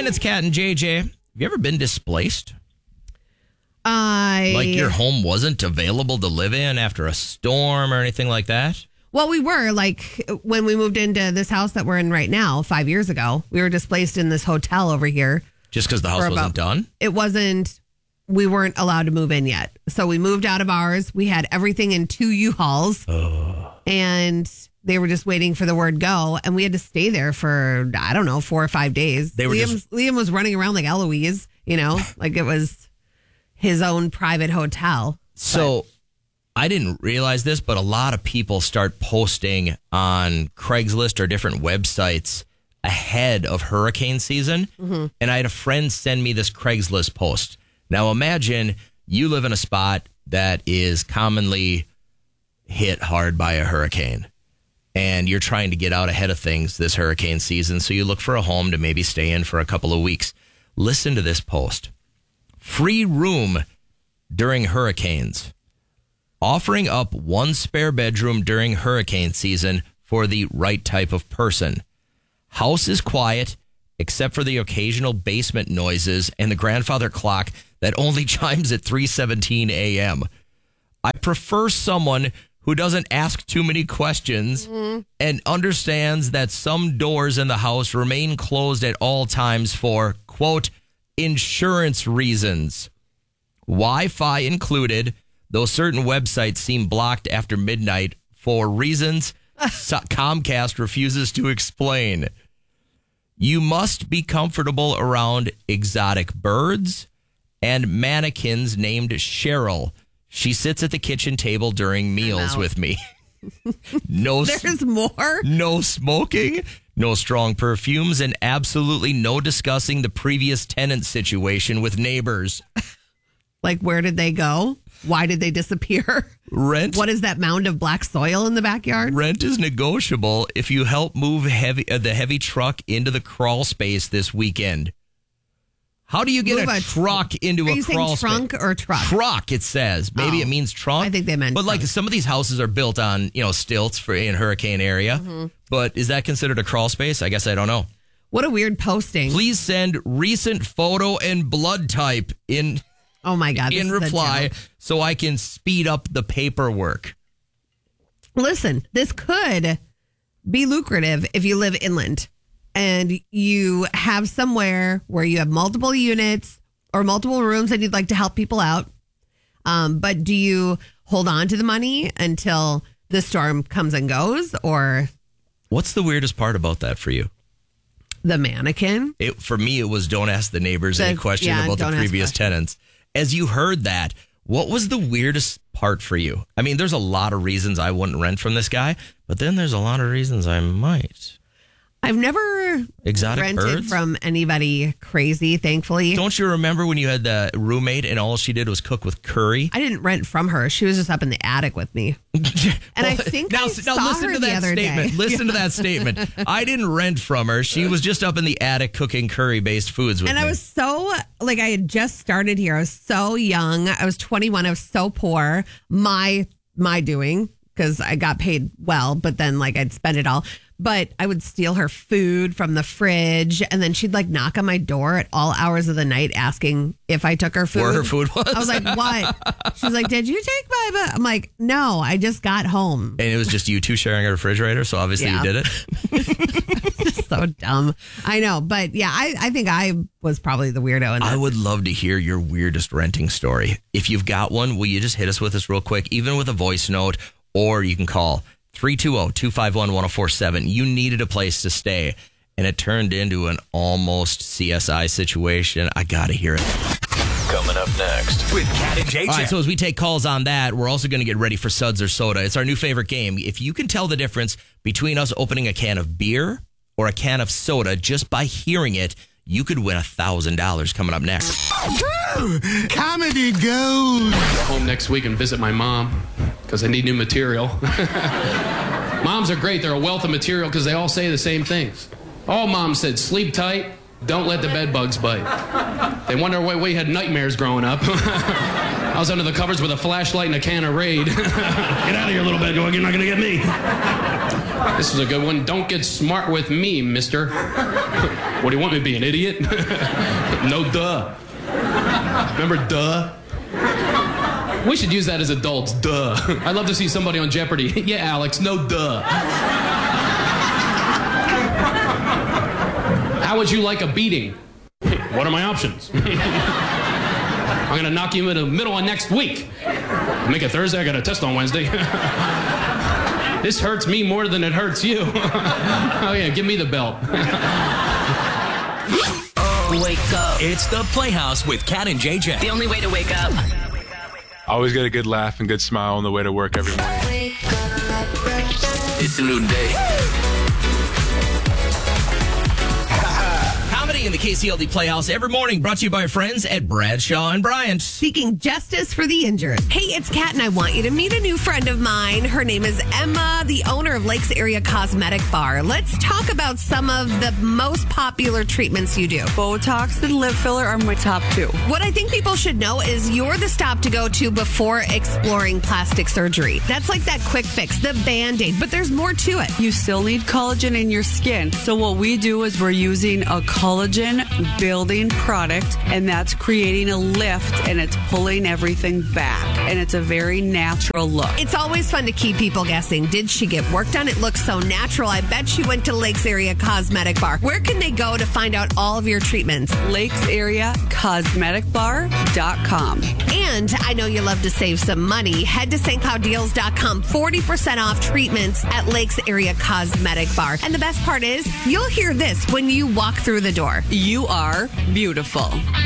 morning. It's Kat and JJ. Have you ever been displaced? Like your home wasn't available to live in after a storm or anything like that? Well, we were, like, when we moved into this house that we're in right now 5 years ago, we were displaced in this hotel over here. Just because the house wasn't done? It wasn't, we weren't allowed to move in yet. So we moved out of ours. We had everything in 2 U-Hauls. And they were just waiting for the word go. And we had to stay there for, I don't know, 4 or 5 days. Liam was running around like Eloise, like it was his own private hotel. So I didn't realize this, but a lot of people start posting on Craigslist or different websites ahead of hurricane season. Mm-hmm. And I had a friend send me this Craigslist post. Now imagine you live in a spot that is commonly hit hard by a hurricane and you're trying to get out ahead of things this hurricane season. So you look for a home to maybe stay in for a couple of weeks. Listen to this post. Free room during hurricanes. Offering up one spare bedroom during hurricane season for the right type of person. House is quiet, except for the occasional basement noises and the grandfather clock that only chimes at 3:17 a.m. I prefer someone who doesn't ask too many questions and understands that some doors in the house remain closed at all times for, quote, insurance reasons. Wi-Fi included, though certain websites seem blocked after midnight for reasons Comcast refuses to explain. You must be comfortable around exotic birds and mannequins named Cheryl. She sits at the kitchen table during meals with me. There's more? No smoking, no strong perfumes, and absolutely no discussing the previous tenant situation with neighbors. Like, where did they go? Why did they disappear? Rent. What is that mound of black soil in the backyard? Rent is negotiable if you help move the heavy truck into the crawl space this weekend. How do you get a truck into a crawl space? Trunk or truck? Truck, it says. Maybe it means trunk. I think they meant But trunk. like some of these houses are built on, stilts in hurricane area. Mm-hmm. But is that considered a crawl space? I guess I don't know. What a weird posting. Please send recent photo and blood type in. Oh my God. In reply, so I can speed up the paperwork. Listen, this could be lucrative if you live inland and you have somewhere where you have multiple units or multiple rooms and you'd like to help people out. But do you hold on to the money until the storm comes and goes, or? What's the weirdest part about that for you? The mannequin. For me, it was don't ask the neighbors any questions about the previous tenants. As you heard that, what was the weirdest part for you? I mean, there's a lot of reasons I wouldn't rent from this guy, but then there's a lot of reasons I might. I've never rented birds? From anybody crazy, thankfully. Don't you remember when you had the roommate and all she did was cook with curry? I didn't rent from her. She was just up in the attic with me. And I think I saw her the other day. Listen to that statement. I didn't rent from her. She was just up in the attic cooking curry-based foods with me. And I was so, I had just started here. I was so young. I was 21. I was so poor. My doing, because I got paid well, but then I'd spend it all. But I would steal her food from the fridge, and then she'd knock on my door at all hours of the night asking if I took her food. Where her food was? I was like, what? She's like, did you take my... I'm like, no, I just got home. And it was just you two sharing a refrigerator, so obviously you did it. Just so dumb. I know, but yeah, I think I was probably the weirdo. I would love to hear your weirdest renting story. If you've got one, will you just hit us with this real quick, even with a voice note, or you can call 320-251-1047. You needed a place to stay, and it turned into an almost CSI situation. I got to hear it. Coming up next with Kat and JJ. All right, so as we take calls on that, we're also going to get ready for Suds or Soda. It's our new favorite game. If you can tell the difference between us opening a can of beer or a can of soda just by hearing it, you could win $1,000 coming up next. Comedy gold. Home next week and visit my mom because I need new material. Moms are great. They're a wealth of material because they all say the same things. All moms said, sleep tight, don't let the bed bugs bite. They wonder why we had nightmares growing up. I was under the covers with a flashlight and a can of Raid. Get out of here, little bed going. You're not going to get me. This was a good one. Don't get smart with me, mister. What do you want me to be, an idiot? No, duh. Remember duh? We should use that as adults, duh. I'd love to see somebody on Jeopardy. Yeah, Alex, no duh. How would you like a beating? What are my options? I'm gonna knock you in the middle of next week. Make it Thursday, I got a test on Wednesday. This hurts me more than it hurts you. Oh yeah, give me the belt. Wake up. It's the Playhouse with Cat and JJ. The only way to wake up. Always get a good laugh and good smile on the way to work every morning. It's a new day. Comedy in the KCLD Playhouse every morning, brought to you by our friends at Bradshaw and Bryant. Seeking justice for the injured. Hey, it's Kat, and I want you to meet a new friend of mine. Her name is Emma, the owner of Lakes Area Cosmetic Bar. Let's talk about some of the most popular treatments you do. Botox and lip filler are my top two. What I think people should know is you're the stop to go to before exploring plastic surgery. That's like that quick fix, the Band-Aid, but there's more to it. You still need collagen in your skin. So what we do is we're using a collagen building product, and that's creating a lift, and it's pulling everything back, and it's a very natural look. It's always fun to keep people guessing. Did she get work done? It looks so natural. I bet she went to Lakes Area Cosmetic Bar. Where can they go to find out all of your treatments? LakesAreaCosmeticBar.com. And I know you love to save some money. Head to stclouddeals.com. 40% off treatments at Lakes Area Cosmetic Bar. And the best part is, you'll hear this when you walk through the door. You are beautiful.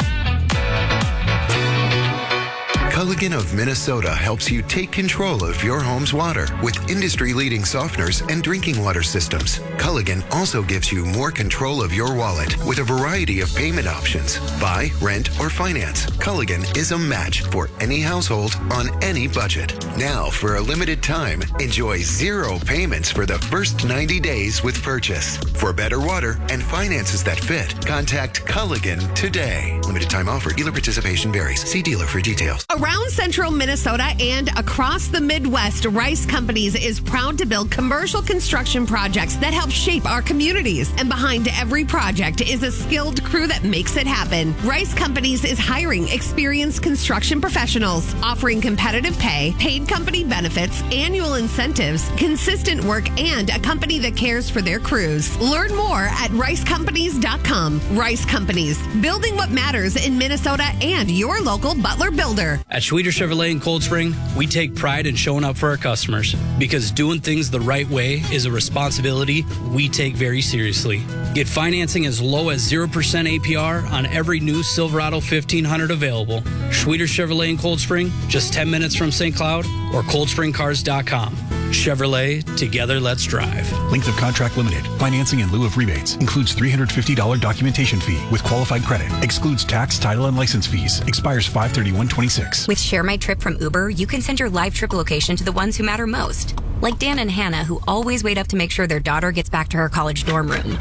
Culligan of Minnesota helps you take control of your home's water with industry-leading softeners and drinking water systems. Culligan also gives you more control of your wallet with a variety of payment options. Buy, rent, or finance. Culligan is a match for any household on any budget. Now, for a limited time, enjoy 0 payments for the first 90 days with purchase. For better water and finances that fit, contact Culligan today. Limited time offer. Dealer participation varies. See dealer for details. Around central Minnesota and across the Midwest, Rice Companies is proud to build commercial construction projects that help shape our communities. And behind every project is a skilled crew that makes it happen. Rice Companies is hiring experienced construction professionals, offering competitive pay, paid company benefits, annual incentives, consistent work, and a company that cares for their crews. Learn more at ricecompanies.com. Rice Companies, building what matters in Minnesota and your local Butler builder. At Schweter Chevrolet in Cold Spring, we take pride in showing up for our customers because doing things the right way is a responsibility we take very seriously. Get financing as low as 0% APR on every new Silverado 1500 available. Schweter Chevrolet in Cold Spring, just 10 minutes from St. Cloud, or coldspringcars.com. Chevrolet, together let's drive. Length of contract limited. Financing in lieu of rebates. Includes $350 documentation fee with qualified credit. Excludes tax, title, and license fees. Expires 5/31/26. With Share My Trip from Uber, you can send your live trip location to the ones who matter most. Like Dan and Hannah, who always wait up to make sure their daughter gets back to her college dorm room.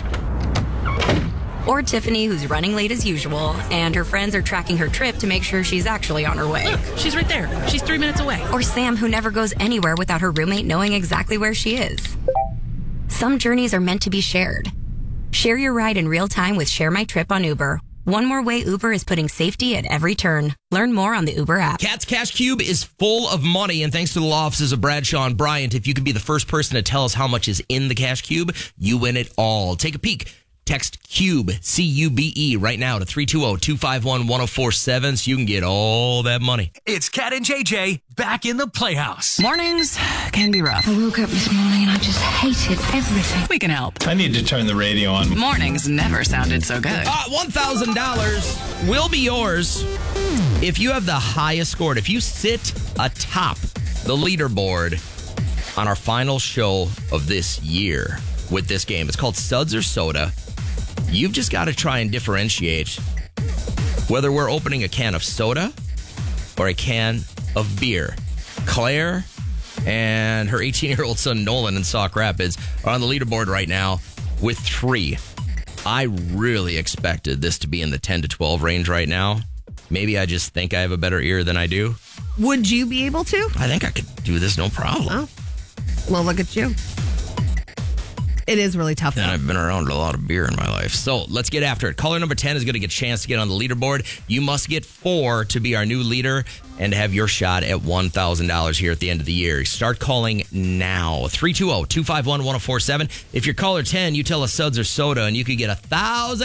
Or Tiffany, who's running late as usual, and her friends are tracking her trip to make sure she's actually on her way. Look, she's right there. She's 3 minutes away. Or Sam, who never goes anywhere without her roommate knowing exactly where she is. Some journeys are meant to be shared. Share your ride in real time with Share My Trip on Uber. One more way Uber is putting safety at every turn. Learn more on the Uber app. Cat's Cash Cube is full of money, and thanks to the law offices of Bradshaw and Bryant, if you can be the first person to tell us how much is in the Cash Cube, you win it all. Take a peek. Text CUBE, C-U-B-E, right now to 320-251-1047 so you can get all that money. It's Cat and JJ back in the Playhouse. Mornings can be rough. I woke up this morning and I just hated everything. We can help. I need to turn the radio on. Mornings never sounded so good. $1,000 will be yours if you have the highest score. If you sit atop the leaderboard on our final show of this year with this game. It's called Suds or Soda. You've just got to try and differentiate whether we're opening a can of soda or a can of beer. Claire and her 18-year-old son Nolan in Sauk Rapids are on the leaderboard right now with 3. I really expected this to be in the 10 to 12 range right now. Maybe I just think I have a better ear than I do. Would you be able to? I think I could do this no problem. Oh. Well, look at you. It is really tough. And I've been around a lot of beer in my life. So let's get after it. Caller number 10 is going to get a chance to get on the leaderboard. You must get 4 to be our new leader and have your shot at $1,000 here at the end of the year. Start calling now. 320-251-1047. If you're caller 10, you tell us suds or soda, and you could get $1,000.